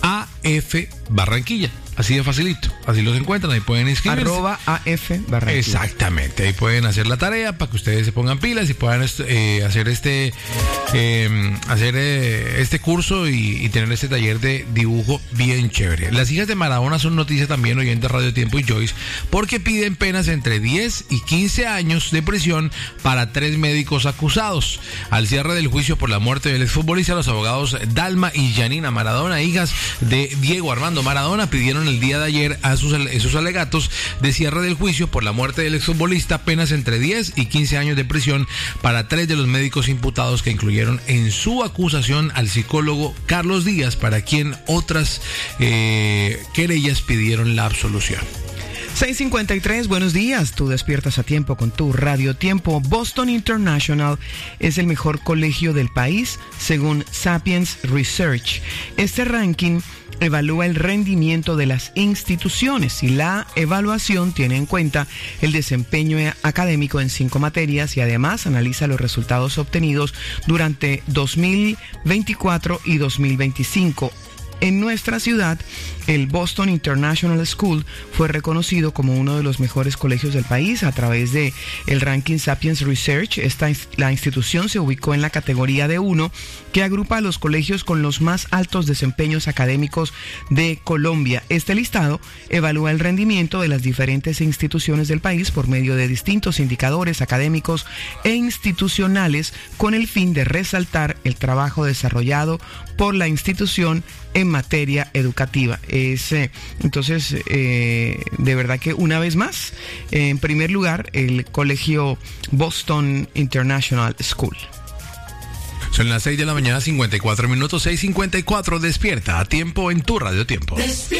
AF Barranquilla. Así de facilito, así los encuentran, ahí pueden inscribirse. @AF Barranquilla. Exactamente, ahí pueden hacer la tarea para que ustedes se pongan pilas y puedan hacer este curso y tener este taller de dibujo bien chévere. Las hijas de Maradona son noticia también, oyentes Radio Tiempo y Joyce, porque piden penas entre 10 y 15 años de prisión para 3 médicos acusados. Al cierre del juicio por la muerte del exfutbolista, los abogados Dalma y Janina Maradona, hijas de Diego Armando Maradona, pidieron el día de ayer a sus alegatos de cierre del juicio por la muerte del exfutbolista penas entre 10 y 15 años de prisión para 3 de los médicos imputados, que incluyeron en su acusación al psicólogo Carlos Díaz, para quien otras querellas pidieron la absolución. 6:53, buenos días. Tú despiertas a tiempo con tu Radio Tiempo. Boston International es el mejor colegio del país, según Sapiens Research. Este ranking evalúa el rendimiento de las instituciones y la evaluación tiene en cuenta el desempeño académico en 5 materias y además analiza los resultados obtenidos durante 2024 y 2025. En nuestra ciudad, el Boston International School fue reconocido como uno de los mejores colegios del país a través de el ranking Sapiens Research. La institución se ubicó en la categoría de 1, que agrupa a los colegios con los más altos desempeños académicos de Colombia. Este listado evalúa el rendimiento de las diferentes instituciones del país por medio de distintos indicadores académicos e institucionales, con el fin de resaltar el trabajo desarrollado por la institución en materia educativa. Entonces, de verdad que una vez más, en primer lugar, el colegio Boston International School. Son las 6 de la mañana, 54 minutos, 6:54, despierta a tiempo en tu Radio Tiempo.